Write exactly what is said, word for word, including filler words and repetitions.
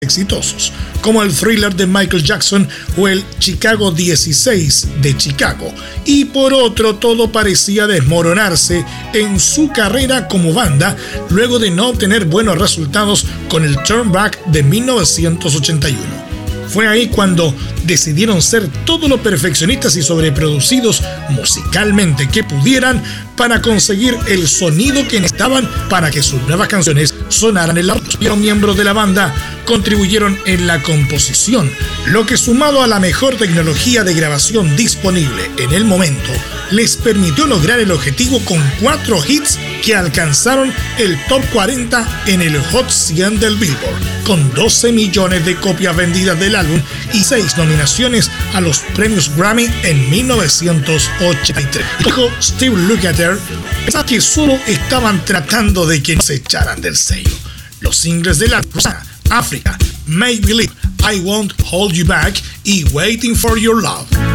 exitosos, como el Thriller de Michael Jackson o el Chicago dieciséis de Chicago, y por otro todo parecía desmoronarse en su carrera como banda luego de no obtener buenos resultados con el Turn Back de mil novecientos ochenta y uno. Fue ahí cuando decidieron ser todo lo perfeccionistas y sobreproducidos musicalmente que pudieran para conseguir el sonido que necesitaban para que sus nuevas canciones sonaran en la radio. Los miembros de la banda contribuyeron en la composición, lo que sumado a la mejor tecnología de grabación disponible en el momento, les permitió lograr el objetivo con cuatro hits que alcanzaron el top cuarenta en el Hot cien del Billboard, con doce millones de copias vendidas del álbum y seis nominaciones a los premios Grammy en mil novecientos ochenta y tres. Dijo Steve Lukather que solo estaban tratando de que no se echaran del sello. Los singles del álbum Africa, Make Believe, I Won't Hold You Back y Waiting for Your Love.